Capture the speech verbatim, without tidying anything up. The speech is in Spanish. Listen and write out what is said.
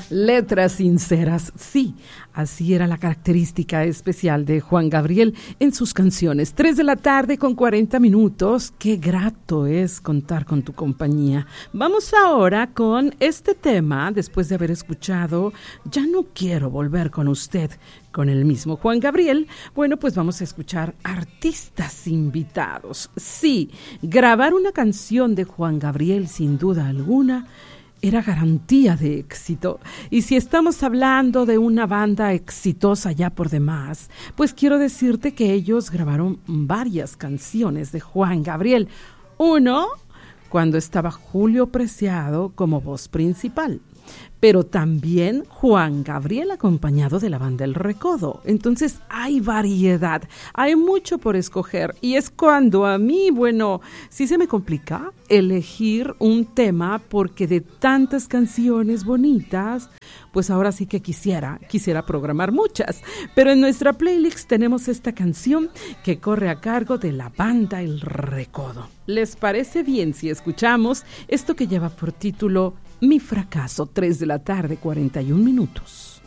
Letras sinceras, sí, así era la característica especial de Juan Gabriel en sus canciones. Tres de la tarde con cuarenta minutos, qué grato es contar con tu compañía. Vamos ahora con este tema, después de haber escuchado Ya no quiero volver con usted, con el mismo Juan Gabriel. Bueno, pues vamos a escuchar artistas invitados. Sí, grabar una canción de Juan Gabriel, sin duda alguna, era garantía de éxito. Y si estamos hablando de una banda exitosa ya por demás, pues quiero decirte que ellos grabaron varias canciones de Juan Gabriel. Uno, cuando estaba Julio Preciado como voz principal, pero también Juan Gabriel acompañado de la banda El Recodo. Entonces hay variedad, hay mucho por escoger, y es cuando a mí, bueno, sí se me complica elegir un tema, porque de tantas canciones bonitas, pues ahora sí que quisiera, quisiera programar muchas, pero en nuestra playlist tenemos esta canción que corre a cargo de la banda El Recodo. ¿Les parece bien si escuchamos esto que lleva por título Mi fracaso? Tres de la tarde, cuarenta y un minutos.